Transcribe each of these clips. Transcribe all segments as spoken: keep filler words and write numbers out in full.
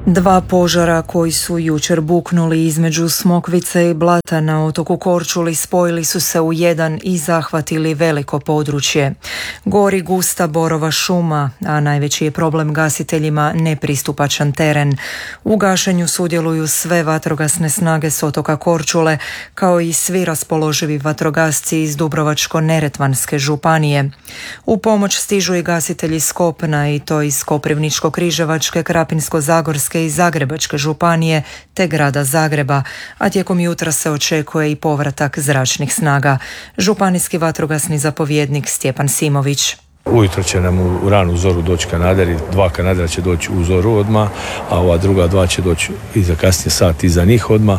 Dva požara koji su jučer buknuli između Smokvice i Blata na otoku Korčuli spojili su se u jedan i zahvatili veliko područje. Gori gusta borova šuma, a najveći je problem gasiteljima nepristupačan teren. U gašenju sudjeluju sve vatrogasne snage s otoka Korčule, kao i svi raspoloživi vatrogasci iz Dubrovačko-neretvanske županije. U pomoć stižu i gasitelji s kopna, i to iz Koprivničko-križevačke, Krapinsko-zagorske i Zagrebačke županije te grada Zagreba, a tijekom jutra se očekuje i povratak zračnih snaga. Županijski vatrogasni zapovjednik Stjepan Simović. Ujutro će nam u ranu zoru doći kanaderi, dva kanadera će doći u zoru odmah, a ova druga dva će doći iza kasnije sat iza njih odmah.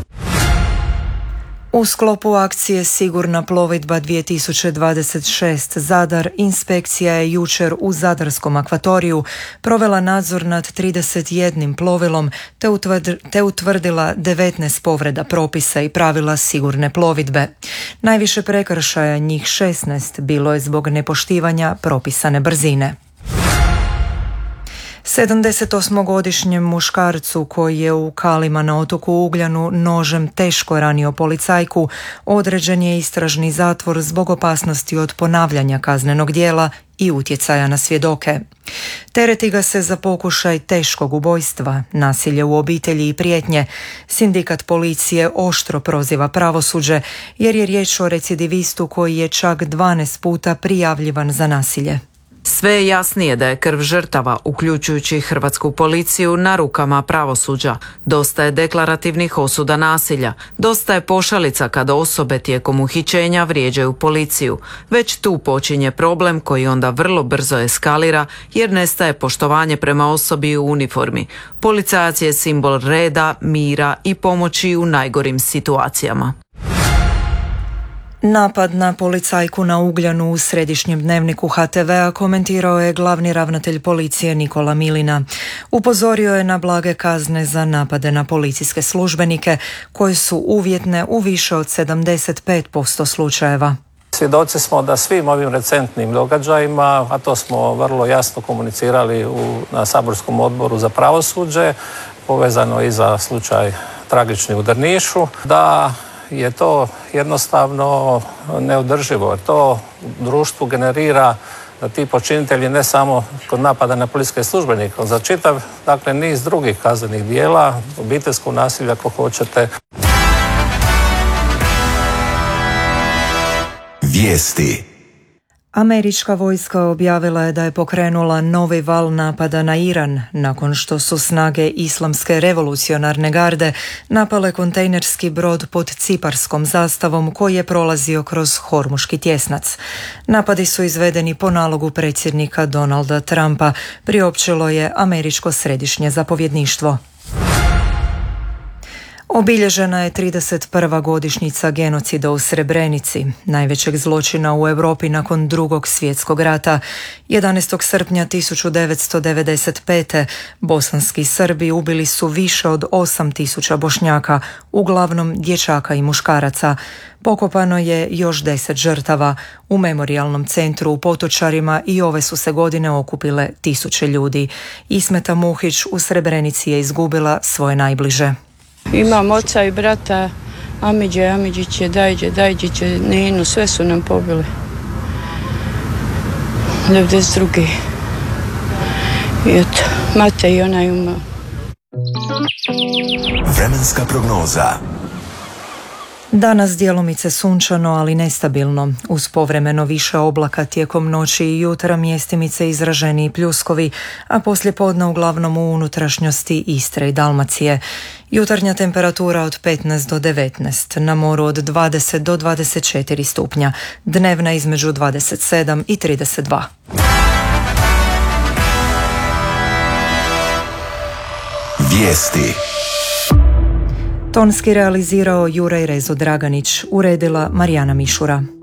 U sklopu akcije Sigurna plovidba dvije tisuće dvadeset šest Zadar, inspekcija je jučer u Zadarskom akvatoriju provela nadzor nad trideset jednim plovilom te, utvrd, te utvrdila devetnaest povreda propisa i pravila sigurne plovidbe. Najviše prekršaja, njih šesnaest, bilo je zbog nepoštivanja propisane brzine. sedamdesetosmogodišnjem muškarcu koji je u Kalima na otoku Ugljanu nožem teško ranio policajku određen je istražni zatvor zbog opasnosti od ponavljanja kaznenog djela i utjecaja na svjedoke. Tereti ga se za pokušaj teškog ubojstva, nasilje u obitelji i prijetnje. Sindikat policije oštro proziva pravosuđe jer je riječ o recidivistu koji je čak dvanaest puta prijavljivan za nasilje. Sve je jasnije da je krv žrtava, uključujući hrvatsku policiju, na rukama pravosuđa. Dosta je deklarativnih osuda nasilja. Dosta je pošalica kada osobe tijekom uhićenja vrijeđaju policiju. Već tu počinje problem koji onda vrlo brzo eskalira jer nestaje poštovanje prema osobi u uniformi. Policajac je simbol reda, mira i pomoći u najgorim situacijama. Napad na policajku na Ugljanu u središnjem dnevniku H T V-a komentirao je glavni ravnatelj policije Nikola Milina. Upozorio je na blage kazne za napade na policijske službenike koje su uvjetne u više od sedamdeset pet posto slučajeva. Svjedoci smo da svim ovim recentnim događajima, a to smo vrlo jasno komunicirali u, na saborskom odboru za pravosuđe, povezano i za slučaj tragični u Drnišu, da je to jednostavno neodrživo. To u društvu generira da ti počinitelji ne samo kod napada na policijske službenike, za čitav, dakle, niz drugih kaznenih dijela, obiteljskog nasilja ako hoćete. Vijesti. Američka vojska objavila je da je pokrenula novi val napada na Iran nakon što su snage Islamske revolucionarne garde napale kontejnerski brod pod ciparskom zastavom koji je prolazio kroz Hormuški tjesnac. Napadi su izvedeni po nalogu predsjednika Donalda Trumpa, priopćilo je američko središnje zapovjedništvo. Obilježena je trideset prva godišnjica genocida u Srebrenici, najvećeg zločina u Europi nakon drugog svjetskog rata. jedanaestog srpnja tisuću devetsto devedeset pete. bosanski Srbi ubili su više od osam tisuća Bošnjaka, uglavnom dječaka i muškaraca. Pokopano je još deset žrtava. U memorijalnom centru u Potočarima i ove su se godine okupile tisuće ljudi. Ismeta Muhić u Srebrenici je izgubila svoje najbliže. Imam oca i brata, Amidže, Amidžiće, Dajđe, Dajđiće, Ninu, sve su nam pobili. devedeset druge. I eto, mate i ona je umao. Vremenska prognoza. Danas djelomice sunčano, ali nestabilno. Uz povremeno više oblaka tijekom noći i jutra mjestimice izraženiji pljuskovi, a poslijepodne uglavnom u unutrašnjosti Istre i Dalmacije. Jutarnja temperatura od petnaest do devetnaest, na moru od dvadeset do dvadeset četiri stupnja, dnevna između dvadeset sedam i trideset dva. Vijesti. Tonski realizirao Juraj Rezo Draganić, uredila Marijana Mišura.